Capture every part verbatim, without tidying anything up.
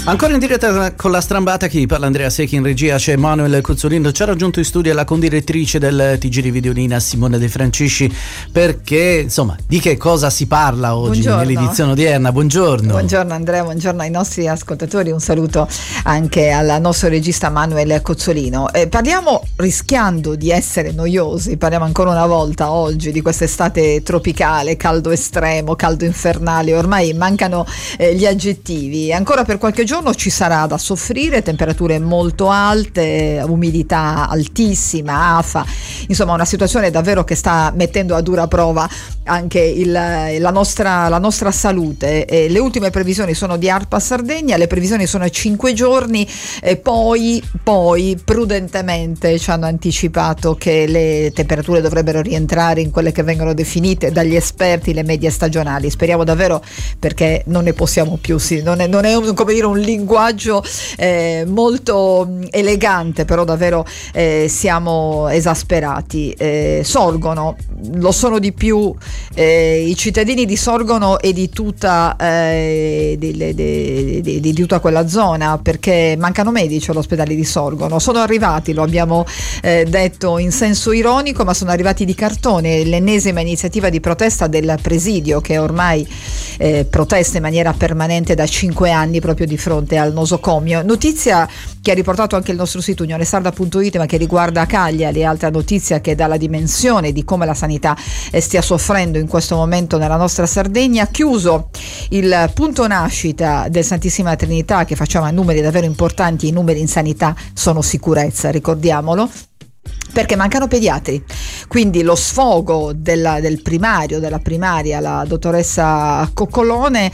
Ancora in diretta con la strambata, chi parla Andrea Secchi, in regia c'è Manuel Cuzzolino. Ci ha raggiunto in studio la condirettrice del T G di Videolina, Simona De Francisci, perché insomma di che cosa si parla oggi? Buongiorno. Nell'edizione odierna? Buongiorno. Buongiorno Andrea, buongiorno ai nostri ascoltatori, un saluto anche al nostro regista Manuel Cuzzolino. Eh, parliamo, rischiando di essere noiosi, parliamo ancora una volta oggi di quest'estate tropicale, caldo estremo, caldo infernale, ormai mancano eh, gli aggettivi. Ancora per qualche giorno ci sarà da soffrire, temperature molto alte, umidità altissima, afa, insomma una situazione davvero che sta mettendo a dura prova anche il, la, nostra, la nostra salute. E le ultime previsioni sono di ARPA Sardegna, le previsioni sono a cinque giorni, e poi, poi prudentemente ci hanno anticipato che le temperature dovrebbero rientrare in quelle che vengono definite dagli esperti le medie stagionali. Speriamo davvero, perché non ne possiamo più, sì, non è, non è un, come dire, un linguaggio eh, molto elegante, però davvero eh, siamo esasperati. Eh, Sorgono, lo sono di più eh, i cittadini di Sorgono e di tutta eh, di, di, di, di tutta quella zona, perché mancano medici all'ospedale di Sorgono. Sono arrivati, lo abbiamo eh, detto in senso ironico, ma sono arrivati di cartone, l'ennesima iniziativa di protesta del presidio, che ormai eh, protesta in maniera permanente da cinque anni proprio di fronte al nosocomio. Notizia che ha riportato anche il nostro sito unionesarda punto it, ma che riguarda Cagliari, altra notizia che dà la dimensione di come la sanità eh, stia soffrendo in questo momento nella nostra Sardegna. Chiuso il punto nascita del Santissima Trinità, che faceva numeri davvero importanti, i numeri in sanità sono sicurezza, ricordiamolo, perché mancano pediatri, quindi lo sfogo della, del primario, della primaria, la dottoressa Coccolone,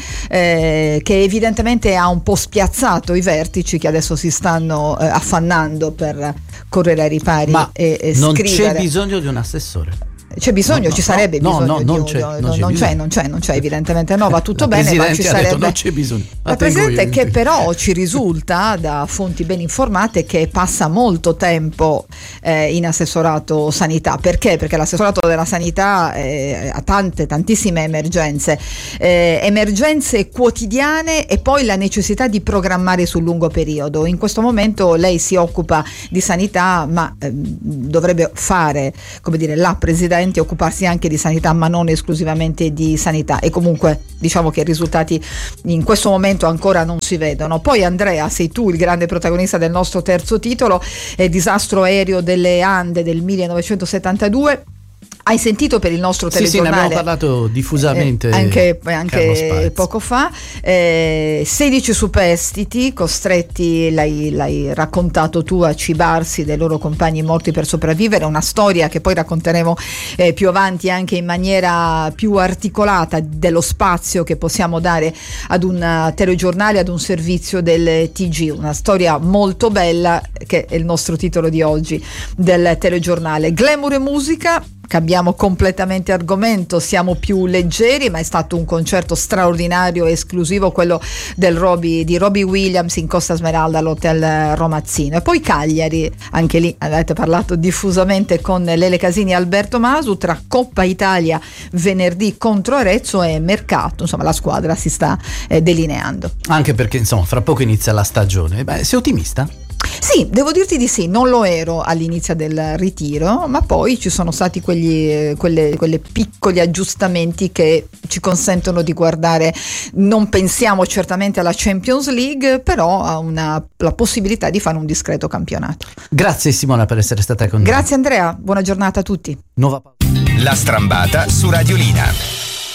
eh, che evidentemente ha un po' spiazzato i vertici che adesso si stanno eh, affannando per correre ai ripari. Ma e, e non scrivere. C'è bisogno di un assessore? C'è bisogno, no, no, ci sarebbe no, bisogno no, di non un, c'è, no, non c'è, non c'è, non c'è, non c'è, evidentemente no, va tutto la bene, ma ci sarebbe. Detto, non c'è bisogno. La Presidente, che però ci risulta da fonti ben informate che passa molto tempo eh, in assessorato sanità. Perché? Perché l'assessorato della sanità eh, ha tante, tantissime emergenze, eh, emergenze quotidiane e poi la necessità di programmare sul lungo periodo. In questo momento lei si occupa di sanità, ma eh, dovrebbe fare, come dire, la Presidente, occuparsi anche di sanità, ma non esclusivamente di sanità. E comunque diciamo che i risultati in questo momento ancora non si vedono. Poi Andrea, sei tu il grande protagonista del nostro terzo titolo, eh, disastro aereo delle Ande del millenovecentosettantadue. Hai sentito per il nostro telegiornale? Sì, sì, ne abbiamo parlato diffusamente eh, anche, anche poco fa. Eh, sedici superstiti costretti, l'hai, l'hai raccontato tu, a cibarsi dei loro compagni morti per sopravvivere. Una storia che poi racconteremo eh, più avanti anche in maniera più articolata, dello spazio che possiamo dare ad un telegiornale, ad un servizio del T G. Una storia molto bella, che è il nostro titolo di oggi del telegiornale. Glamour e musica. Cambiamo completamente argomento, siamo più leggeri, ma è stato un concerto straordinario e esclusivo quello del Robbie, di Robbie Williams in Costa Smeralda all'Hotel Romazzino. E poi Cagliari, anche lì avete parlato diffusamente con Lele Casini e Alberto Masu, tra Coppa Italia venerdì contro Arezzo e mercato, insomma la squadra si sta eh, delineando. Anche perché insomma fra poco inizia la stagione. Beh, sei ottimista? Sì, devo dirti di sì, non lo ero all'inizio del ritiro, ma poi ci sono stati quegli, quelle, quelle piccoli aggiustamenti che ci consentono di guardare. Non pensiamo certamente alla Champions League, però a una, la possibilità di fare un discreto campionato. Grazie Simona per essere stata con noi. Grazie Andrea, buona giornata a tutti. Nuova La strambata su Radiolina.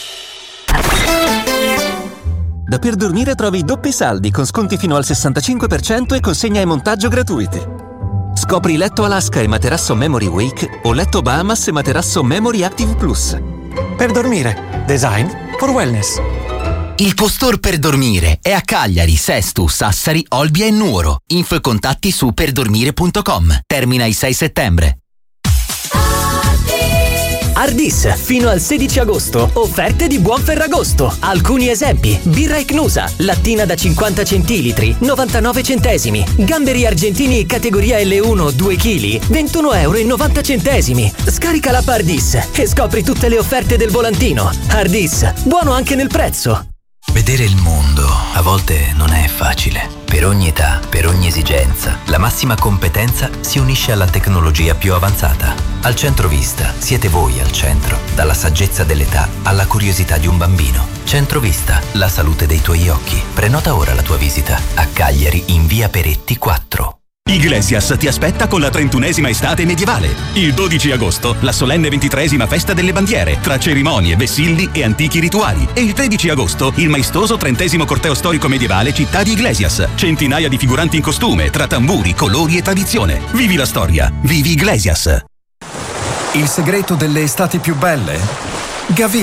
Da Per Dormire trovi doppi saldi con sconti fino al sessantacinque per cento e consegna e montaggio gratuiti. Scopri letto Alaska e materasso Memory Wake o letto Bahamas e materasso Memory Active Plus. Per Dormire, design for wellness. Il tuo store per dormire è a Cagliari, Sesto, Sassari, Olbia e Nuoro. Info e contatti su perdormire punto com. Termina il sei settembre. Ardis, fino al sedici agosto, offerte di buon Ferragosto. Alcuni esempi: birra Icnusa, lattina da cinquanta centilitri, novantanove centesimi. Gamberi argentini categoria L uno due chili, ventuno euro e novanta centesimi. Scarica l'app Ardis e scopri tutte le offerte del volantino. Ardis, buono anche nel prezzo. Vedere il mondo a volte non è facile. Per ogni età, per ogni esigenza, la massima competenza si unisce alla tecnologia più avanzata. Al Centrovista siete voi al centro, dalla saggezza dell'età alla curiosità di un bambino. Centrovista, la salute dei tuoi occhi. Prenota ora la tua visita a Cagliari in via Peretti quattro. Iglesias ti aspetta con la trentunesima estate medievale. Il dodici agosto, la solenne ventitreesima festa delle bandiere, tra cerimonie, vessilli e antichi rituali. E il tredici agosto, il maestoso trentesimo corteo storico medievale Città di Iglesias. Centinaia di figuranti in costume, tra tamburi, colori e tradizione. Vivi la storia, vivi Iglesias. Il segreto delle estati più belle? Gavì.